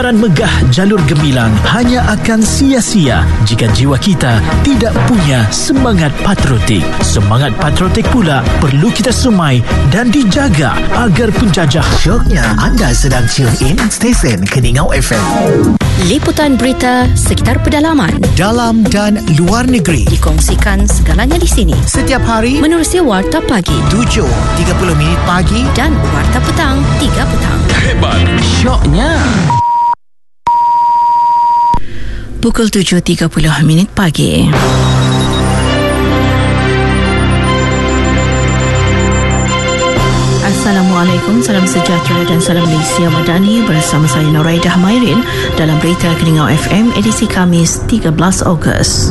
Liburan megah jalur gemilang hanya akan sia-sia jika jiwa kita tidak punya semangat patriotik. Semangat patriotik pula perlu kita semai dan dijaga agar penjajah. Syoknya anda sedang tune in stesen Keningau FM. Liputan berita sekitar pedalaman, Dalam dan luar negeri dikongsikan segalanya di sini. setiap hari Menerusi Warta Pagi 7.30 pagi. dan Warta Petang 3 petang. Hebat, syoknya. Pukul 7.30 pagi. Assalamualaikum, salam sejahtera dan salam Malaysia Madani bersama saya Noraidah Mairin dalam berita Keningau FM edisi Khamis 13 Ogos.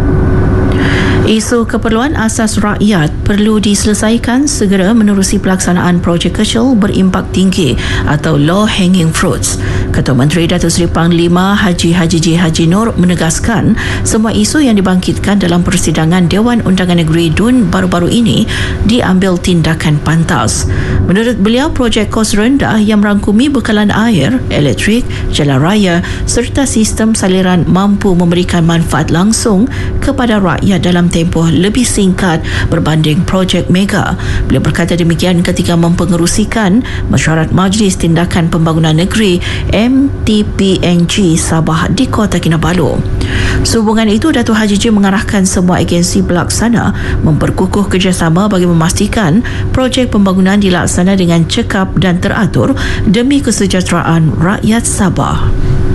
Isu keperluan asas rakyat perlu diselesaikan segera menerusi pelaksanaan projek kecil berimpak tinggi atau low hanging fruits. Ketua Menteri Datuk Seri Panglima Haji J. Haji Nur menegaskan semua isu yang dibangkitkan dalam persidangan Dewan Undangan Negeri DUN baru-baru ini diambil tindakan pantas. Menurut beliau, projek kos rendah yang merangkumi bekalan air, elektrik, jalan raya serta sistem saliran mampu memberikan manfaat langsung kepada rakyat dalam tempoh lebih singkat berbanding projek mega. Beliau berkata demikian ketika mempengerusikan mesyuarat Majlis Tindakan Pembangunan Negeri MTPNG Sabah di Kota Kinabalu. Sehubungan itu, Datuk Haji J mengarahkan semua agensi pelaksana memperkukuh kerjasama bagi memastikan projek pembangunan dilaksana dengan cekap dan teratur demi kesejahteraan rakyat Sabah.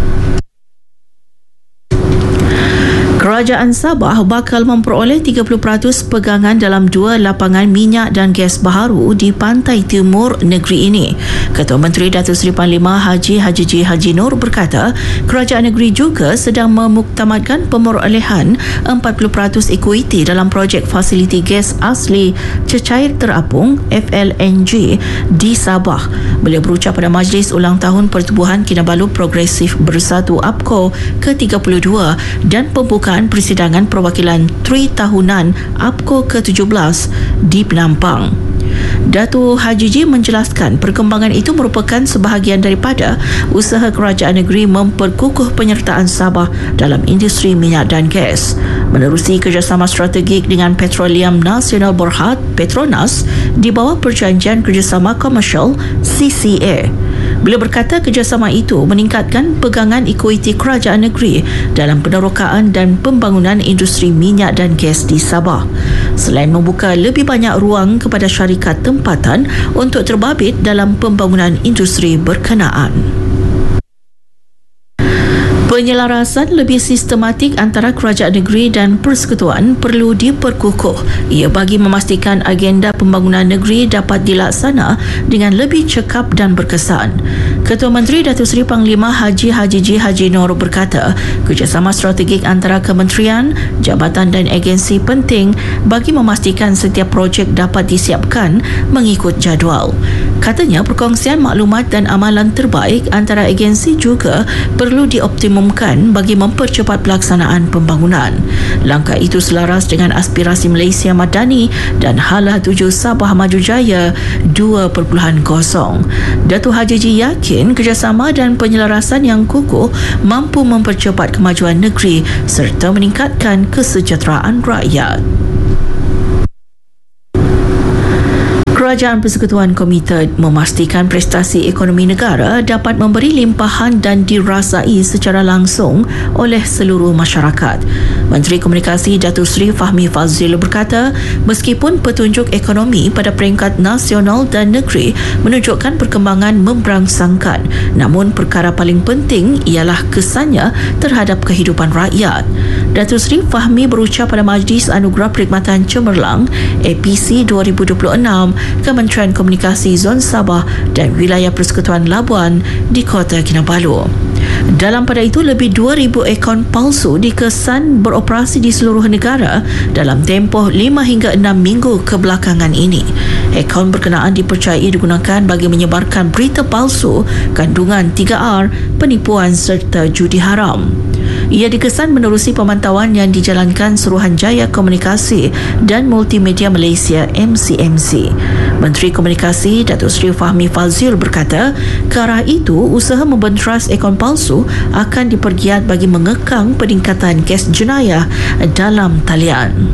Kerajaan Sabah bakal memperoleh 30% pegangan dalam 2 lapangan minyak dan gas baharu di pantai timur negeri ini. Ketua Menteri Datuk Seri Panglima Haji J. Haji Nur berkata, kerajaan negeri juga sedang memuktamadkan pemerolehan 40% ekuiti dalam projek fasiliti gas asli cecair terapung FLNG di Sabah. Beliau berucap pada Majlis Ulang Tahun Pertubuhan Kinabalu Progresif Bersatu APCO ke-32 dan pembukaan persidangan perwakilan Tri Tahunan APCO ke-17 di Penampang. Datuk Haji J menjelaskan perkembangan itu merupakan sebahagian daripada usaha kerajaan negeri memperkukuh penyertaan Sabah dalam industri minyak dan gas. Menerusi kerjasama strategik dengan Petroleum Nasional Berhad Petronas di bawah Perjanjian Kerjasama Komersial CCA. Beliau berkata kerjasama itu meningkatkan pegangan ekuiti kerajaan negeri dalam penerokaan dan pembangunan industri minyak dan gas di Sabah. Selain membuka lebih banyak ruang kepada syarikat tempatan untuk terbabit dalam pembangunan industri berkenaan. Penyelarasan lebih sistematik antara kerajaan negeri dan persekutuan perlu diperkukuh. Ia bagi memastikan agenda pembangunan negeri dapat dilaksana dengan lebih cekap dan berkesan. Ketua Menteri Datuk Seri Panglima Haji J. Haji Nur berkata, kerjasama strategik antara kementerian, jabatan dan agensi penting bagi memastikan setiap projek dapat disiapkan mengikut jadual. Katanya perkongsian maklumat dan amalan terbaik antara agensi juga perlu dioptimumkan bagi mempercepat pelaksanaan pembangunan. Langkah itu selaras dengan aspirasi Malaysia Madani dan Hala 7 Sabah Maju Jaya 2.0. Datuk Haji J yakin kerjasama dan penyelarasan yang kukuh mampu mempercepat kemajuan negeri serta meningkatkan kesejahteraan rakyat. Kerajaan Persekutuan komited memastikan prestasi ekonomi negara dapat memberi limpahan dan dirasai secara langsung oleh seluruh masyarakat. Menteri Komunikasi Datuk Seri Fahmi Fazil berkata, meskipun petunjuk ekonomi pada peringkat nasional dan negeri menunjukkan perkembangan memberangsangkan, namun perkara paling penting ialah kesannya terhadap kehidupan rakyat. Datuk Seri Fahmi berucap pada Majlis Anugerah Perkhidmatan Cemerlang APC 2026 Kementerian Komunikasi Zon Sabah dan Wilayah Persekutuan Labuan di Kota Kinabalu. Dalam pada itu, lebih 2,000 akaun palsu dikesan beroperasi di seluruh negara dalam tempoh 5 hingga 6 minggu kebelakangan ini. Akaun berkenaan dipercayai digunakan bagi menyebarkan berita palsu, kandungan 3R, penipuan serta judi haram. Ia dikesan menerusi pemantauan yang dijalankan Suruhanjaya Komunikasi dan Multimedia Malaysia MCMC. Menteri Komunikasi Datuk Seri Fahmi Fazil berkata, ke arah itu usaha membenteras akaun palsu akan dipergiat bagi mengekang peningkatan kes jenayah dalam talian.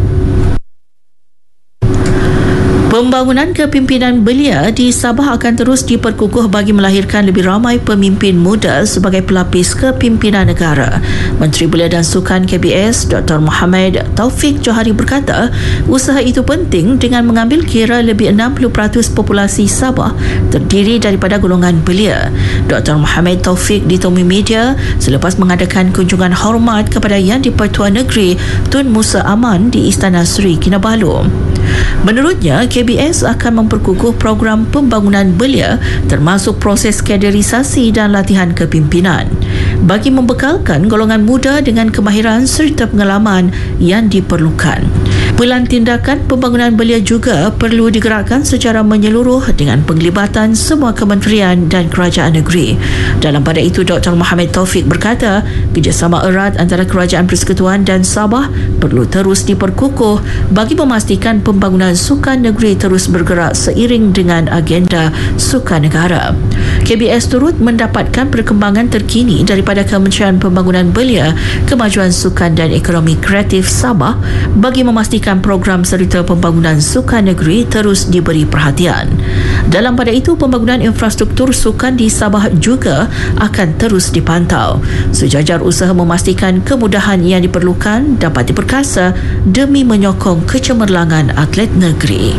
Pembangunan kepimpinan belia di Sabah akan terus diperkukuh bagi melahirkan lebih ramai pemimpin muda sebagai pelapis kepimpinan negara. Menteri Belia dan Sukan KBS Dr. Mohamed Taufik Johari berkata, usaha itu penting dengan mengambil kira lebih 60% populasi Sabah terdiri daripada golongan belia. Dr. Mohamed Taufik ditemui media selepas mengadakan kunjungan hormat kepada Yang di-Pertua Negeri Tun Musa Aman di Istana Seri Kinabalu. Menurutnya, KBS akan memperkukuh program pembangunan belia termasuk proses kaderisasi dan latihan kepimpinan bagi membekalkan golongan muda dengan kemahiran serta pengalaman yang diperlukan. Pelan tindakan pembangunan belia juga perlu digerakkan secara menyeluruh dengan penglibatan semua kementerian dan kerajaan negeri. Dalam pada itu, Dr. Mohamed Taufik berkata, kerjasama erat antara Kerajaan Persekutuan dan Sabah perlu terus diperkukuh bagi memastikan pembangunan sukan negeri terus bergerak seiring dengan agenda sukan negara. KBS turut mendapatkan perkembangan terkini daripada Kementerian Pembangunan Belia, Kemajuan Sukan dan Ekonomi Kreatif Sabah bagi memastikan program serta pembangunan sukan negeri terus diberi perhatian. Dalam pada itu, pembangunan infrastruktur sukan di Sabah juga akan terus dipantau. Sejajar usaha memastikan kemudahan yang diperlukan dapat diperkasa demi menyokong kecemerlangan atlet negeri.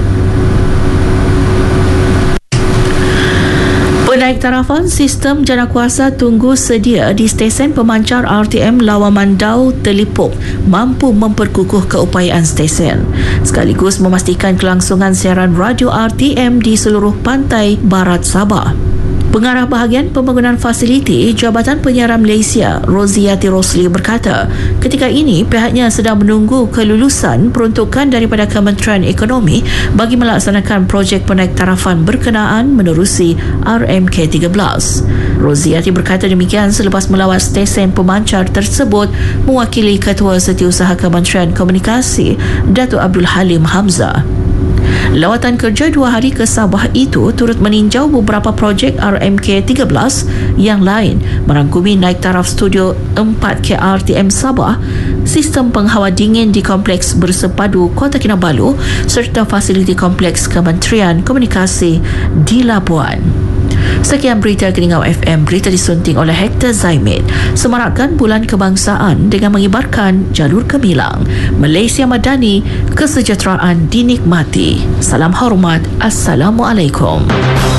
Penaik tarafan sistem janakuasa tunggu sedia di stesen pemancar RTM Lawamandau Telipuk mampu memperkukuh keupayaan stesen sekaligus memastikan kelangsungan siaran radio RTM di seluruh pantai barat Sabah. Pengarah Bahagian Pembangunan Fasiliti Jabatan Penyiaran Malaysia, Roziati Rosli berkata, ketika ini pihaknya sedang menunggu kelulusan peruntukan daripada Kementerian Ekonomi bagi melaksanakan projek penaik tarafan berkenaan menerusi RMK13. Roziati berkata demikian selepas melawat stesen pemancar tersebut mewakili Ketua Setiausaha Kementerian Komunikasi, Datuk Abdul Halim Hamzah. Lawatan kerja 2 hari ke Sabah itu turut meninjau beberapa projek RMK13 yang lain merangkumi naik taraf studio 4 KRTM Sabah, sistem penghawa dingin di Kompleks Bersepadu Kota Kinabalu serta fasiliti Kompleks Kementerian Komunikasi di Labuan. Sekian berita Keningau FM, berita disunting oleh Hector Zaimid. Semarakkan Bulan Kebangsaan dengan mengibarkan jalur gemilang. Malaysia Madani, kesejahteraan dinikmati. Salam hormat. Assalamualaikum.